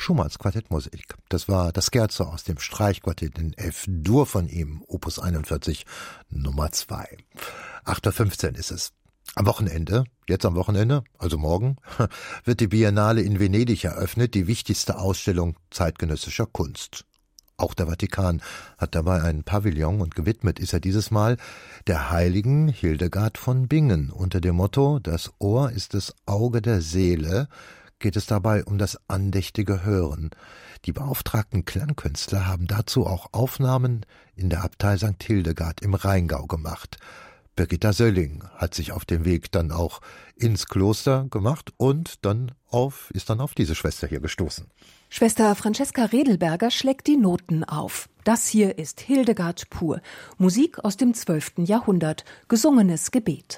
Schumanns Quartettmusik. Das war das Scherzo aus dem Streichquartett in F-Dur von ihm, Opus 41, Nummer 2. 8:15 Uhr ist es. Am Wochenende, also morgen, wird die Biennale in Venedig eröffnet, die wichtigste Ausstellung zeitgenössischer Kunst. Auch der Vatikan hat dabei einen Pavillon und gewidmet ist er dieses Mal der heiligen Hildegard von Bingen. Unter dem Motto »Das Ohr ist das Auge der Seele« geht es dabei um das andächtige Hören. Die beauftragten Klangkünstler haben dazu auch Aufnahmen in der Abtei St. Hildegard im Rheingau gemacht. Birgitta Sölling hat sich auf den Weg dann auch ins Kloster gemacht und ist dann auf diese Schwester hier gestoßen. Schwester Francesca Redelberger schlägt die Noten auf. Das hier ist Hildegard pur. Musik aus dem 12. Jahrhundert. Gesungenes Gebet.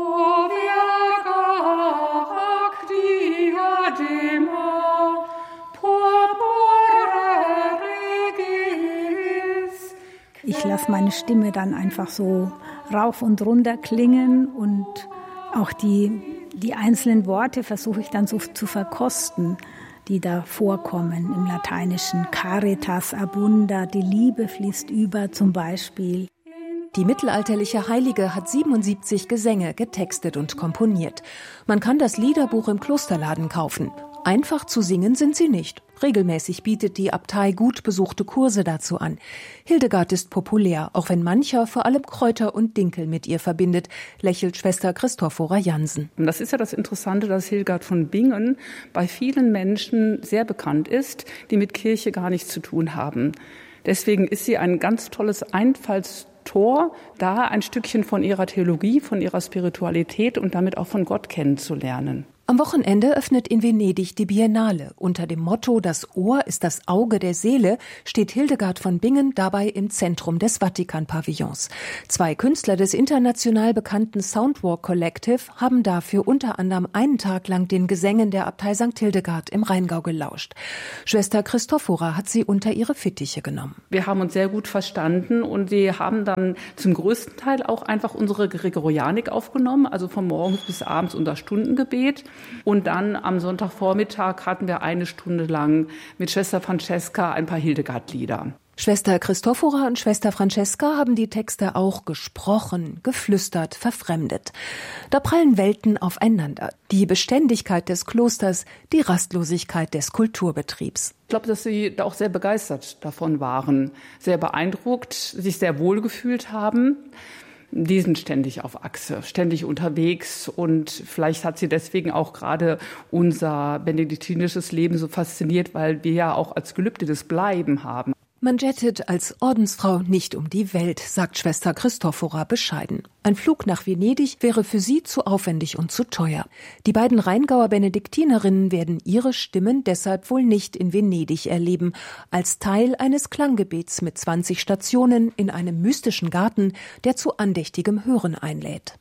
Ich lasse meine Stimme dann einfach so rauf und runter klingen und auch die einzelnen Worte versuche ich dann so zu verkosten, die da vorkommen im Lateinischen. Caritas abunda, die Liebe fließt über zum Beispiel. Die mittelalterliche Heilige hat 77 Gesänge getextet und komponiert. Man kann das Liederbuch im Klosterladen kaufen. Einfach zu singen sind sie nicht. Regelmäßig bietet die Abtei gut besuchte Kurse dazu an. Hildegard ist populär, auch wenn mancher vor allem Kräuter und Dinkel mit ihr verbindet, lächelt Schwester Christophora Jansen. Das ist ja das Interessante, dass Hildegard von Bingen bei vielen Menschen sehr bekannt ist, die mit Kirche gar nichts zu tun haben. Deswegen ist sie ein ganz tolles Einfallstor, da ein Stückchen von ihrer Theologie, von ihrer Spiritualität und damit auch von Gott kennenzulernen. Am Wochenende öffnet in Venedig die Biennale. Unter dem Motto »Das Ohr ist das Auge der Seele« steht Hildegard von Bingen dabei im Zentrum des Vatikan-Pavillons. 2 Künstler des international bekannten Soundwalk Collective haben dafür unter anderem einen Tag lang den Gesängen der Abtei St. Hildegard im Rheingau gelauscht. Schwester Christophora hat sie unter ihre Fittiche genommen. Wir haben uns sehr gut verstanden und sie haben dann zum größten Teil auch einfach unsere Gregorianik aufgenommen, also von morgens bis abends unser Stundengebet. Und dann am Sonntagvormittag hatten wir 1 Stunde lang mit Schwester Francesca ein paar Hildegard-Lieder. Schwester Christophora und Schwester Francesca haben die Texte auch gesprochen, geflüstert, verfremdet. Da prallen Welten aufeinander. Die Beständigkeit des Klosters, die Rastlosigkeit des Kulturbetriebs. Ich glaube, dass sie da auch sehr begeistert davon waren, sehr beeindruckt, sich sehr wohl gefühlt haben. Die sind ständig auf Achse, ständig unterwegs und vielleicht hat sie deswegen auch gerade unser benediktinisches Leben so fasziniert, weil wir ja auch als Gelübde das Bleiben haben. Man jettet als Ordensfrau nicht um die Welt, sagt Schwester Christophora bescheiden. Ein Flug nach Venedig wäre für sie zu aufwendig und zu teuer. Die beiden Rheingauer Benediktinerinnen werden ihre Stimmen deshalb wohl nicht in Venedig erleben, als Teil eines Klanggebets mit 20 Stationen in einem mystischen Garten, der zu andächtigem Hören einlädt.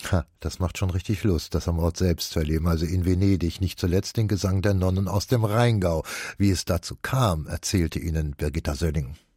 Das macht schon richtig Lust, das am Ort selbst zu erleben, also in Venedig, nicht zuletzt den Gesang der Nonnen aus dem Rheingau. Wie es dazu kam, erzählte Ihnen Birgitta Sölling.